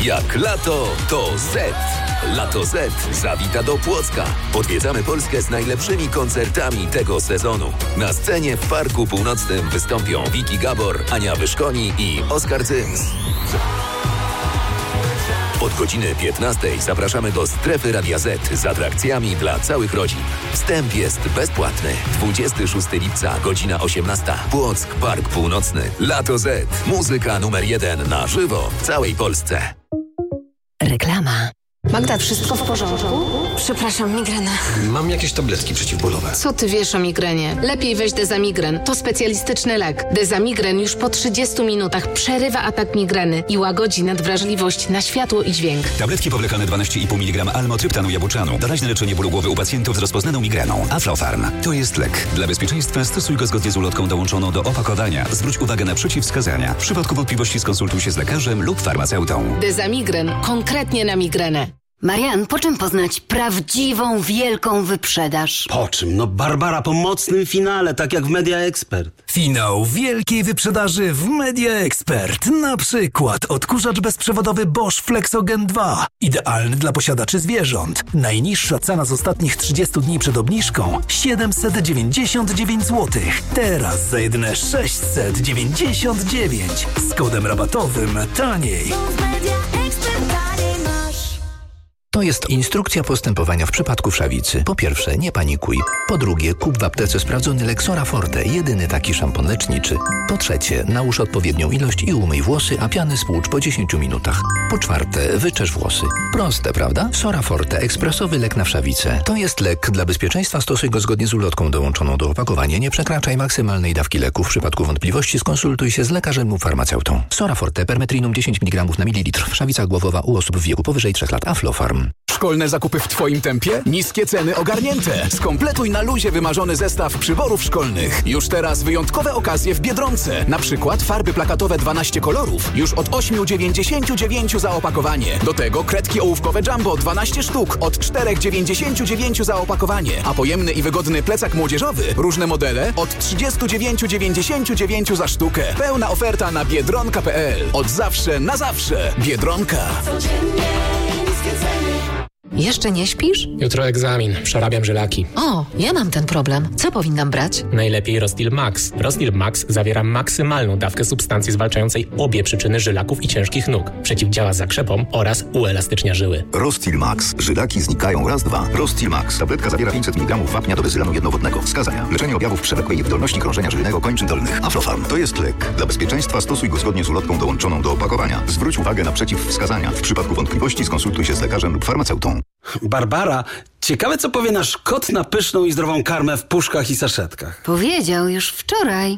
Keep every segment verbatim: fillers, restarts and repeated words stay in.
Jak lato, to Z. Lato Z zawita do Płocka. Odwiedzamy Polskę z najlepszymi koncertami tego sezonu. Na scenie w Parku Północnym wystąpią Wiki Gabor, Ania Wyszkoni i Oskar Cyms. Od godziny piętnastej zapraszamy do Strefy Radia Z z atrakcjami dla całych rodzin. Wstęp jest bezpłatny. dwudziestego szóstego lipca, godzina osiemnasta. Płock, Park Północny. Lato Z. Muzyka numer jeden na żywo w całej Polsce. Reklama. Magda, wszystko w porządku? Przepraszam, migrena. Mam jakieś tabletki przeciwbólowe. Co ty wiesz o migrenie? Lepiej weź Dezamigren. To specjalistyczny lek. Dezamigren już po trzydziestu minutach przerywa atak migreny i łagodzi nadwrażliwość na światło i dźwięk. Tabletki powlekane dwanaście i pół miligrama almotryptanu jabłczanu. Doraźne leczenie bólu głowy u pacjentów z rozpoznaną migreną. Aflofarm. To jest lek. Dla bezpieczeństwa stosuj go zgodnie z ulotką dołączoną do opakowania. Zwróć uwagę na przeciwwskazania. W przypadku wątpliwości skonsultuj się z lekarzem lub farmaceutą. Dezamigren. Konkretnie na migrenę. Marian, po czym poznać prawdziwą, wielką wyprzedaż? Po czym? No Barbara, po mocnym finale, tak jak w Media Expert. Finał wielkiej wyprzedaży w Media Expert. Na przykład odkurzacz bezprzewodowy Bosch Flexogen dwa. Idealny dla posiadaczy zwierząt. Najniższa cena z ostatnich trzydziestu dni przed obniżką siedemset dziewięćdziesiąt dziewięć złotych. Teraz za jedyne sześćset dziewięćdziesiąt dziewięć. Z kodem rabatowym taniej. To jest instrukcja postępowania w przypadku wszawicy. Po pierwsze, nie panikuj. Po drugie, kup w aptece sprawdzony Lexora Forte, jedyny taki szampon leczniczy. Po trzecie, nałóż odpowiednią ilość i umyj włosy, a piany spłucz po dziesięciu minutach. Po czwarte, wyczesz włosy. Proste, prawda? Sora Forte, ekspresowy lek na wszawicę. To jest lek. Dla bezpieczeństwa stosuj go zgodnie z ulotką dołączoną do opakowania. Nie przekraczaj maksymalnej dawki leku. W przypadku wątpliwości skonsultuj się z lekarzem lub farmaceutą. Sora Forte, permetrinum dziesięć miligramów na mililitr. Wszawica głowowa u osób w wieku powyżej trzech lat. Aflofarm. Szkolne zakupy w Twoim tempie? Niskie ceny ogarnięte. Skompletuj na luzie wymarzony zestaw przyborów szkolnych. Już teraz wyjątkowe okazje w Biedronce. Na przykład farby plakatowe dwanaście kolorów. Już od osiem dziewięćdziesiąt dziewięć za opakowanie. Do tego kredki ołówkowe Jumbo dwanaście sztuk od cztery dziewięćdziesiąt dziewięć za opakowanie. A pojemny i wygodny plecak młodzieżowy. Różne modele od trzydzieści dziewięć dziewięćdziesiąt dziewięć za sztukę. Pełna oferta na biedronka kropka pe el. Od zawsze na zawsze. Biedronka. Jeszcze nie śpisz? Jutro egzamin. Przerabiam żylaki. O, ja mam ten problem. Co powinnam brać? Najlepiej Rostil Max. Rostil Max zawiera maksymalną dawkę substancji zwalczającej obie przyczyny żylaków i ciężkich nóg. Przeciwdziała zakrzepom oraz uelastycznia żyły. Rostil Max. Żylaki znikają raz, dwa. Rostil Max. Tabletka zawiera pięćset miligramów wapnia do bezylanu jednowodnego. Wskazania. Leczenie objawów przewlekłej niewydolności krążenia żylnego kończyn dolnych. Aflofarm. To jest lek. Dla bezpieczeństwa stosuj go zgodnie z ulotką dołączoną do opakowania. Zwróć uwagę na przeciwwskazania. W przypadku wątpliwości skonsultuj się z lekarzem lub farmaceutą. Barbara, ciekawe co powie nasz kot na pyszną i zdrową karmę w puszkach i saszetkach. Powiedział już wczoraj.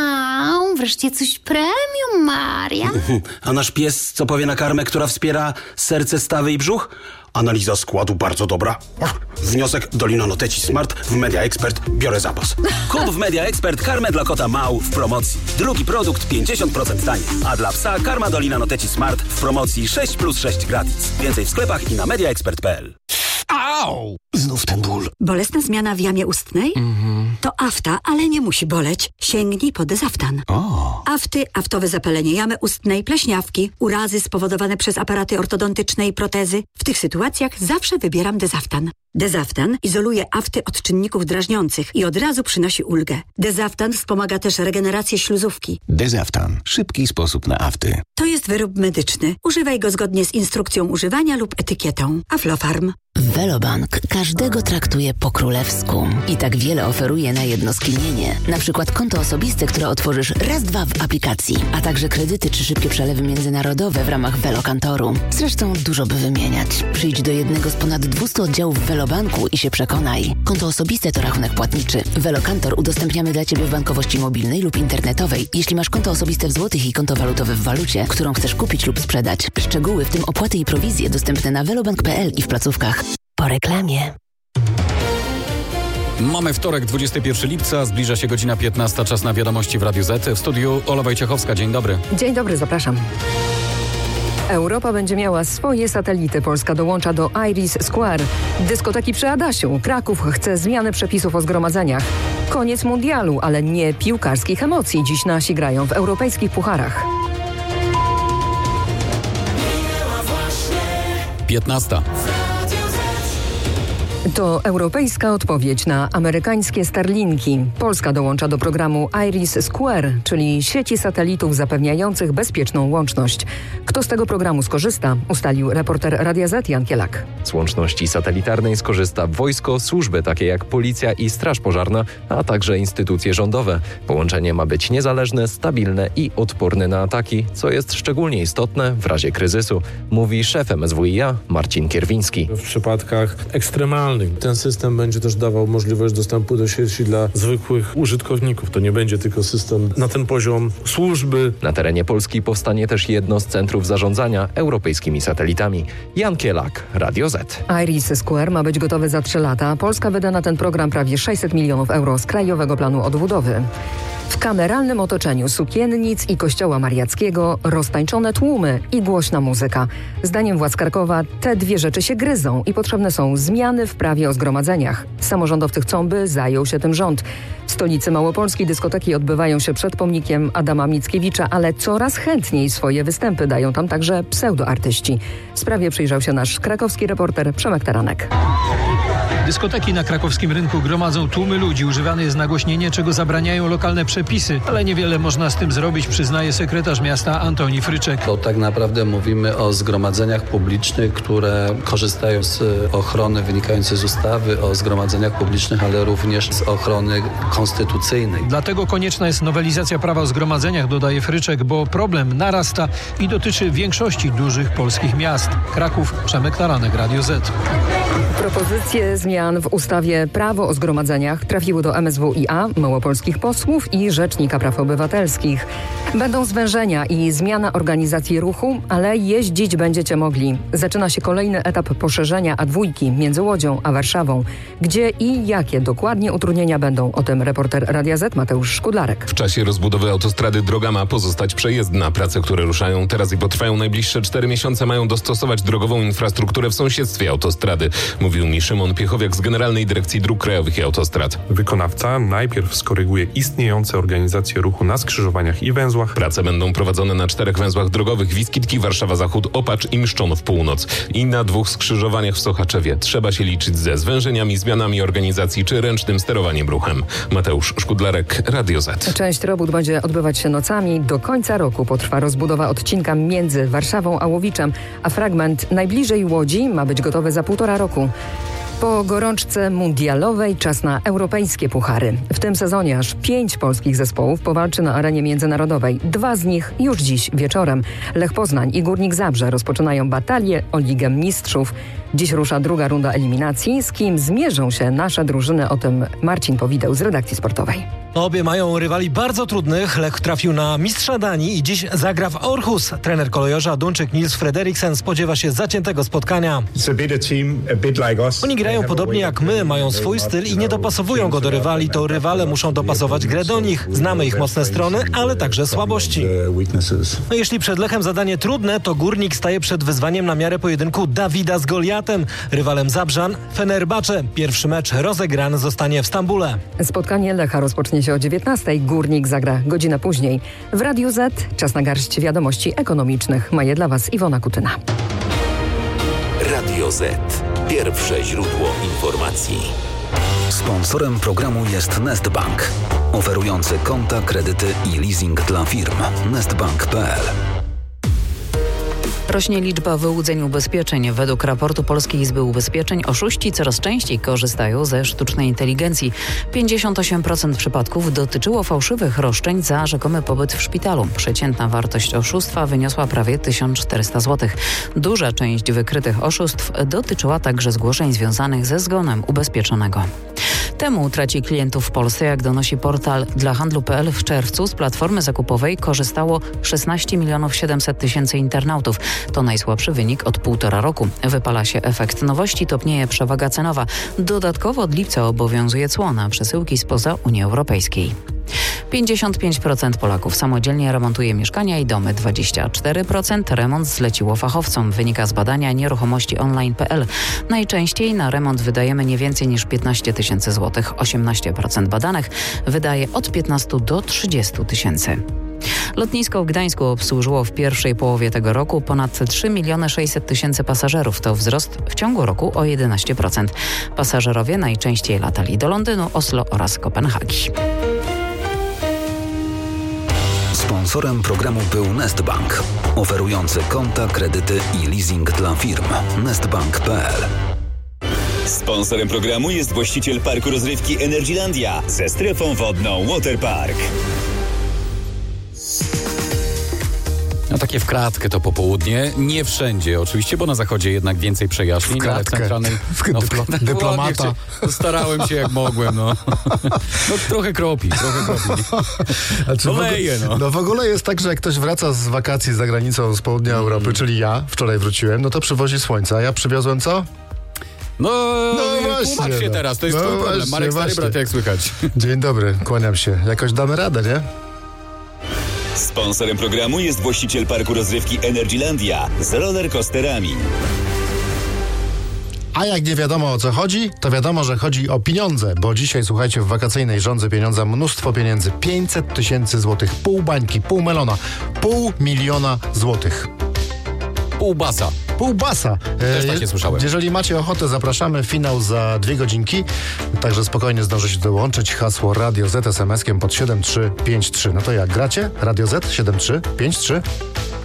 Mau, wreszcie coś premium, Maria. A nasz pies co powie na karmę, która wspiera serce, stawy i brzuch? Analiza składu bardzo dobra. Wniosek Dolina Noteci Smart w Media Expert. Biorę zapas. Kup w Media Expert karmę dla kota Mau w promocji. Drugi produkt pięćdziesiąt procent taniej. A dla psa karma Dolina Noteci Smart w promocji sześć plus sześć gratis. Więcej w sklepach i na mediaexpert kropka pe el. Au! Znów ten ból. Bolesna zmiana w jamie ustnej? Mhm. To afta, ale nie musi boleć. Sięgnij po Dezaftan. O. Afty, aftowe zapalenie jamy ustnej, pleśniawki, urazy spowodowane przez aparaty ortodontyczne i protezy. W tych sytuacjach zawsze wybieram Dezaftan. Dezaftan izoluje afty od czynników drażniących i od razu przynosi ulgę. Dezaftan wspomaga też regenerację śluzówki. Dezaftan. Szybki sposób na afty. To jest wyrób medyczny. Używaj go zgodnie z instrukcją używania lub etykietą. Aflofarm. Velobank każdego traktuje po królewsku i tak wiele oferuje na jedno skinienie. Na przykład konto osobiste, które otworzysz raz, dwa w aplikacji, a także kredyty czy szybkie przelewy międzynarodowe w ramach Velokantoru. Zresztą dużo by wymieniać. Przyjdź do jednego z ponad dwustu oddziałów Velobanku i się przekonaj. Konto osobiste to rachunek płatniczy. Velokantor udostępniamy dla Ciebie w bankowości mobilnej lub internetowej, jeśli masz konto osobiste w złotych i konto walutowe w walucie, którą chcesz kupić lub sprzedać. Szczegóły, w tym opłaty i prowizje, dostępne na velobank kropka pe el i w placówkach. Po reklamie. Mamy wtorek, dwudziestego pierwszego lipca, zbliża się godzina piętnasta, czas na wiadomości w Radiu Z. W studiu Ola Wojciechowska, dzień dobry. Dzień dobry, zapraszam. Europa będzie miała swoje satelity. Polska dołącza do Iris Square. Dyskoteki przy Adasiu. Kraków chce zmiany przepisów o zgromadzeniach. Koniec mundialu, ale nie piłkarskich emocji. Dziś nasi grają w europejskich pucharach. piętnasta. To europejska odpowiedź na amerykańskie Starlinki. Polska dołącza do programu Iris Square, czyli sieci satelitów zapewniających bezpieczną łączność. Kto z tego programu skorzysta, ustalił reporter Radia Z Jan Kielak. Z łączności satelitarnej skorzysta wojsko, służby takie jak policja i straż pożarna, a także instytucje rządowe. Połączenie ma być niezależne, stabilne i odporne na ataki, co jest szczególnie istotne w razie kryzysu, mówi szef M S W i A Marcin Kierwiński. W przypadkach ekstremalnych ten system będzie też dawał możliwość dostępu do sieci dla zwykłych użytkowników. To nie będzie tylko system na ten poziom służby. Na terenie Polski powstanie też jedno z centrów zarządzania europejskimi satelitami. Jan Kielak, Radio Z. Iris Square ma być gotowy za trzy lata. Polska wyda na ten program prawie sześćset milionów euro z Krajowego Planu Odbudowy. W kameralnym otoczeniu sukiennic i kościoła mariackiego roztańczone tłumy i głośna muzyka. Zdaniem władz Krakowa te dwie rzeczy się gryzą i potrzebne są zmiany w prawie o zgromadzeniach. Samorządowcy chcą, by zajął się tym rząd. W stolicy Małopolski dyskoteki odbywają się przed pomnikiem Adama Mickiewicza, ale coraz chętniej swoje występy dają tam także pseudoartyści. Sprawie przyjrzał się nasz krakowski reporter Przemek Taranek. Dyskoteki na krakowskim rynku gromadzą tłumy ludzi. Używane jest nagłośnienie, czego zabraniają lokalne przepisy. Ale niewiele można z tym zrobić, przyznaje sekretarz miasta Antoni Fryczek. Bo tak naprawdę mówimy o zgromadzeniach publicznych, które korzystają z ochrony wynikającej z ustawy o zgromadzeniach publicznych, ale również z ochrony konstytucyjnej. Dlatego konieczna jest nowelizacja prawa o zgromadzeniach, dodaje Fryczek, bo problem narasta i dotyczy większości dużych polskich miast. Kraków, Przemek Taranek, Radio Z. Propozycje zmian w ustawie Prawo o zgromadzeniach trafiły do M S W i A, małopolskich posłów i Rzecznika Praw Obywatelskich. Będą zwężenia i zmiana organizacji ruchu, ale jeździć będziecie mogli. Zaczyna się kolejny etap poszerzenia A dwa między Łodzią a Warszawą. Gdzie i jakie dokładnie utrudnienia będą? O tym reporter Radia Z Mateusz Szkudlarek. W czasie rozbudowy autostrady droga ma pozostać przejezdna. Prace, które ruszają teraz i potrwają najbliższe cztery miesiące, mają dostosować drogową infrastrukturę w sąsiedztwie autostrady. Mówił mi Szymon Piechowiak z Generalnej Dyrekcji Dróg Krajowych i Autostrad. Wykonawca najpierw skoryguje istniejące organizacje ruchu na skrzyżowaniach i węzłach. Prace będą prowadzone na czterech węzłach drogowych: Wiskitki, Warszawa Zachód, Opacz i Mszczonów Północ. I na dwóch skrzyżowaniach w Sochaczewie. Trzeba się liczyć ze zwężeniami, zmianami organizacji czy ręcznym sterowaniem ruchem. Mateusz Szkudlarek, Radio Z. Część robót będzie odbywać się nocami. Do końca roku potrwa rozbudowa odcinka między Warszawą a Łowiczem, a fragment najbliżej Łodzi ma być gotowy za półtora roku. Po gorączce mundialowej czas na europejskie puchary. W tym sezonie aż pięć polskich zespołów powalczy na arenie międzynarodowej. Dwa z nich już dziś wieczorem. Lech Poznań i Górnik Zabrze rozpoczynają batalię o Ligę Mistrzów. Dziś rusza druga runda eliminacji. Z kim zmierzą się nasze drużyny? O tym Marcin Powideł z redakcji sportowej. Obie mają rywali bardzo trudnych. Lech trafił na mistrza Danii i dziś zagra w Aarhus. Trener kolejorza Duńczyk Nils Frederiksen spodziewa się zaciętego spotkania. Oni grają podobnie jak my, mają swój styl i nie dopasowują go do rywali. To rywale muszą dopasować grę do nich. Znamy ich mocne strony, ale także słabości. No, jeśli przed Lechem zadanie trudne, to Górnik staje przed wyzwaniem na miarę pojedynku Dawida z Goliatem. Rywalem Zabrzan Fenerbahce. Pierwszy mecz rozegrany zostanie w Stambule. Spotkanie Lecha rozpocznie się o dziewiętnastej. Górnik zagra godzinę później. W Radiu Z czas na garść wiadomości ekonomicznych. Ma je dla Was Iwona Kutyna. Radio Z. Pierwsze źródło informacji. Sponsorem programu jest Nestbank, oferujący konta, kredyty i leasing dla firm. nestbank kropka p l. Rośnie liczba wyłudzeń ubezpieczeń. Według raportu Polskiej Izby Ubezpieczeń oszuści coraz częściej korzystają ze sztucznej inteligencji. pięćdziesiąt osiem procent przypadków dotyczyło fałszywych roszczeń za rzekomy pobyt w szpitalu. Przeciętna wartość oszustwa wyniosła prawie tysiąc czterysta złotych. Duża część wykrytych oszustw dotyczyła także zgłoszeń związanych ze zgonem ubezpieczonego. Temu traci klientów w Polsce, jak donosi portal dla handlu kropka p l. W czerwcu z platformy zakupowej korzystało szesnaście milionów siedemset tysięcy internautów. To najsłabszy wynik od półtora roku. Wypala się efekt nowości, topnieje przewaga cenowa. Dodatkowo od lipca obowiązuje cło na przesyłki spoza Unii Europejskiej. pięćdziesiąt pięć procent Polaków samodzielnie remontuje mieszkania i domy. dwadzieścia cztery procent remont zleciło fachowcom. Wynika z badania nieruchomości online kropka p l. Najczęściej na remont wydajemy nie więcej niż piętnaście tysięcy złotych. osiemnaście procent badanych wydaje od piętnastu do trzydziestu tysięcy. Lotnisko w Gdańsku obsłużyło w pierwszej połowie tego roku ponad trzy miliony sześćset tysięcy pasażerów. To wzrost w ciągu roku o jedenaście procent. Pasażerowie najczęściej latali do Londynu, Oslo oraz Kopenhagi. Sponsorem programu był Nestbank, oferujący konta, kredyty i leasing dla firm. nestbank kropka p l. Sponsorem programu jest właściciel parku rozrywki Energylandia ze strefą wodną Waterpark. No takie w kratkę to popołudnie. Nie wszędzie oczywiście, bo na zachodzie jednak więcej przejaśnień. W kratkę. Centralnej... No, Dyplo- dyplomata. Starałem się jak mogłem, no. No trochę kropi, trochę kropi. Znaczy, Oleje, no. No w ogóle jest tak, że jak ktoś wraca z wakacji za granicą z południa mm. Europy, czyli ja, wczoraj wróciłem, no to przywozi słońca. A ja przywiozłem co? No, no właśnie, tłumacz się no. teraz, to jest no twój problem. właśnie, Marek Stary Brat, jak słychać? Dzień dobry, kłaniam się. Jakoś damy radę, nie? Sponsorem programu jest właściciel parku rozrywki Energylandia z rollercoasterami. A jak nie wiadomo o co chodzi, to wiadomo, że chodzi o pieniądze, bo dzisiaj, słuchajcie, w wakacyjnej żądze pieniądza mnóstwo pieniędzy. pięćset tysięcy złotych, pół bańki, pół melona, pół miliona złotych. Pół basa. Pół basa. Też takie słyszałem. Jeżeli macie ochotę, zapraszamy. Finał za dwie godzinki. Także spokojnie zdążycie dołączyć. Hasło Radio Z es em eskiem pod siedem trzy pięć trzy. No to jak, gracie? Radio Z siedem trzy pięć trzy?